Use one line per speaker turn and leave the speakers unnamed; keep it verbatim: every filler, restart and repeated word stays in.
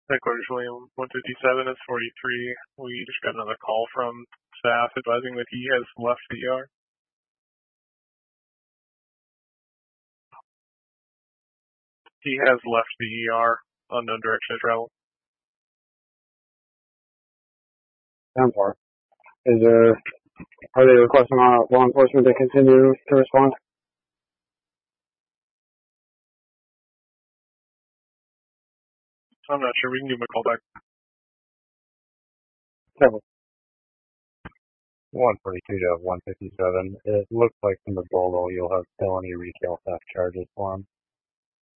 Headquarters William one fifty-seven is forty-three. We just got another call from staff advising that he has left the E R. He has left the E R, unknown direction of travel.
ten four. Is there, are they requesting uh, law enforcement to continue to respond?
I'm not sure. We can give him a call back.
Several.
one forty-two to one fifty-seven. It looks like from the Bolo you'll have felony retail theft charges for him.